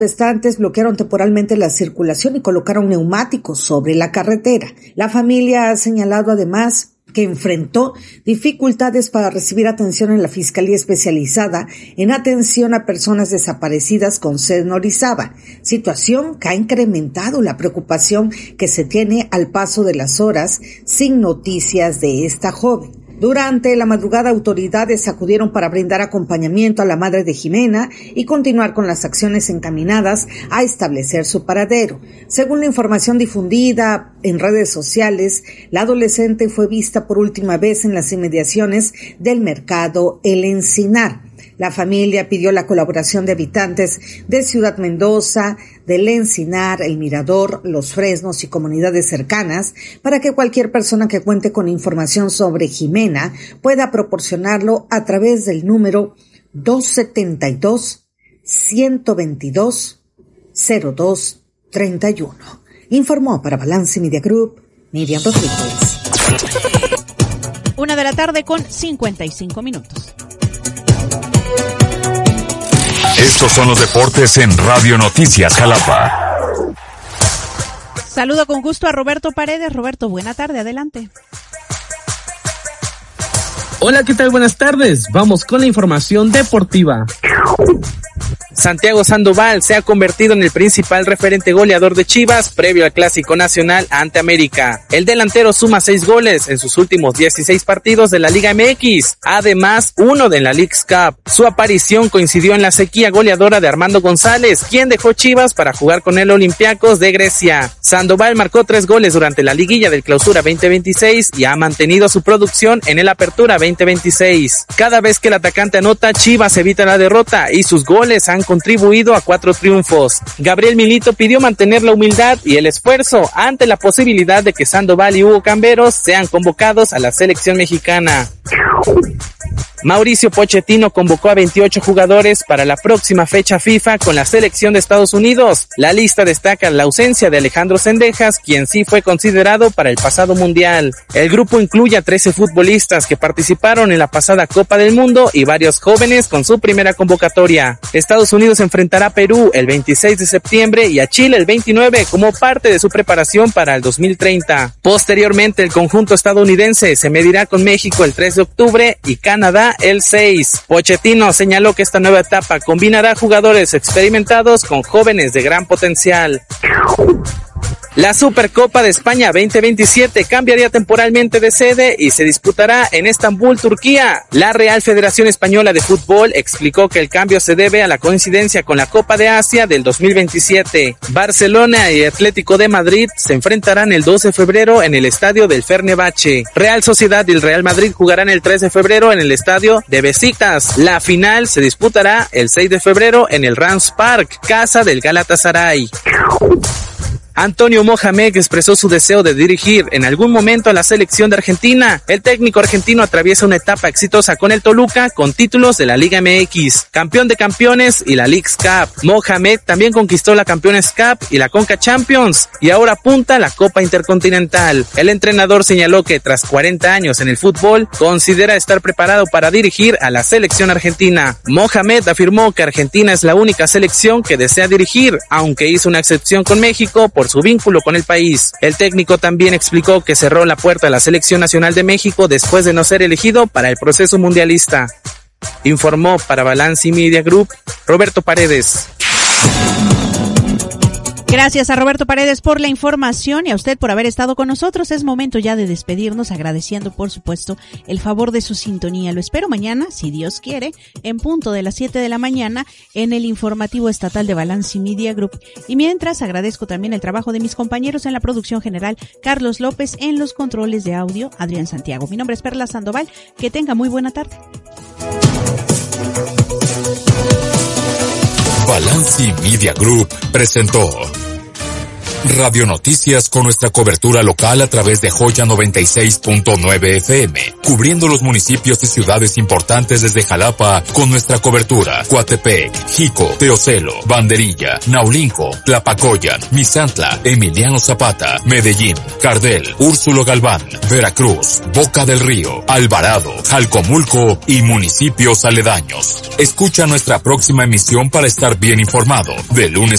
Manifestantes bloquearon temporalmente la circulación y colocaron neumáticos sobre la carretera. La familia ha señalado además que enfrentó dificultades para recibir atención en la Fiscalía Especializada en Atención a Personas Desaparecidas con sede en Orizaba, situación que ha incrementado la preocupación que se tiene al paso de las horas sin noticias de esta joven. Durante la madrugada, autoridades acudieron para brindar acompañamiento a la madre de Jimena y continuar con las acciones encaminadas a establecer su paradero. Según la información difundida en redes sociales, la adolescente fue vista por última vez en las inmediaciones del mercado El Encinar. La familia pidió la colaboración de habitantes de Ciudad Mendoza, del Encinar, El Mirador, Los Fresnos y comunidades cercanas para que cualquier persona que cuente con información sobre Jimena pueda proporcionarlo a través del número 272-122-0231. Informó para Balance Media Group, Miriam Rodríguez. 1:55 p.m. Estos son los deportes en Radio Noticias Jalapa. Saludo con gusto a Roberto Paredes. Roberto, buena tarde, adelante. Hola, ¿qué tal? Buenas tardes. Vamos con la información deportiva. Santiago Sandoval se ha convertido en el principal referente goleador de Chivas previo al Clásico Nacional ante América. El delantero suma 6 goles en sus últimos 16 partidos de la Liga MX, además 1 en la Leagues Cup. Su aparición coincidió en la sequía goleadora de Armando González, quien dejó Chivas para jugar con el Olympiacos de Grecia. Sandoval marcó 3 goles durante la liguilla del Clausura 2026 y ha mantenido su producción en el Apertura 2026. Cada vez que el atacante anota, Chivas evita la derrota y sus goles han contribuido a 4 triunfos. Gabriel Milito pidió mantener la humildad y el esfuerzo ante la posibilidad de que Sandoval y Hugo Camberos sean convocados a la selección mexicana. Mauricio Pochettino convocó a 28 jugadores para la próxima fecha FIFA con la selección de Estados Unidos. La lista destaca la ausencia de Alejandro Zendejas, quien sí fue considerado para el pasado mundial. El grupo incluye a 13 futbolistas que participaron en la pasada Copa del Mundo y varios jóvenes con su primera convocatoria. Estados Unidos enfrentará a Perú el 26 de septiembre y a Chile el 29 como parte de su preparación para el 2030. Posteriormente, el conjunto estadounidense se medirá con México el 3 de octubre y Canadá el 6. Pochettino señaló que esta nueva etapa combinará jugadores experimentados con jóvenes de gran potencial. La Supercopa de España 2027 cambiaría temporalmente de sede y se disputará en Estambul, Turquía. La Real Federación Española de Fútbol explicó que el cambio se debe a la coincidencia con la Copa de Asia del 2027. Barcelona y Atlético de Madrid se enfrentarán el 2 de febrero en el estadio del Fenerbahce. Real Sociedad y el Real Madrid jugarán el 3 de febrero en el estadio de Besiktas. La final se disputará el 6 de febrero en el Rams Park, casa del Galatasaray. Antonio Mohamed expresó su deseo de dirigir en algún momento a la selección de Argentina. El técnico argentino atraviesa una etapa exitosa con el Toluca con títulos de la Liga MX, campeón de campeones y la Leagues Cup. Mohamed también conquistó la Campeones Cup y la Conca Champions y ahora apunta a la Copa Intercontinental. El entrenador señaló que tras 40 años en el fútbol, considera estar preparado para dirigir a la selección argentina. Mohamed afirmó que Argentina es la única selección que desea dirigir, aunque hizo una excepción con México por su vínculo con el país. El técnico también explicó que cerró la puerta a la Selección Nacional de México después de no ser elegido para el proceso mundialista. Informó para Balance Media Group, Roberto Paredes. Gracias a Roberto Paredes por la información y a usted por haber estado con nosotros. Es momento ya de despedirnos, agradeciendo por supuesto el favor de su sintonía. Lo espero mañana, si Dios quiere, en punto de las 7 de la mañana en el informativo estatal de Balance Media Group. Y mientras, agradezco también el trabajo de mis compañeros en la producción general, Carlos López, en los controles de audio, Adrián Santiago. Mi nombre es Perla Sandoval. Que tenga muy buena tarde. Balance Media Group presentó Radio Noticias con nuestra cobertura local a través de Joya 96.9 FM, cubriendo los municipios y ciudades importantes desde Jalapa con nuestra cobertura. Coatepec, Jico, Teocelo, Banderilla, Naulinco, Tlapacoyan, Misantla, Emiliano Zapata, Medellín, Cardel, Úrsulo Galván, Veracruz, Boca del Río, Alvarado, Jalcomulco y municipios aledaños. Escucha nuestra próxima emisión para estar bien informado, de lunes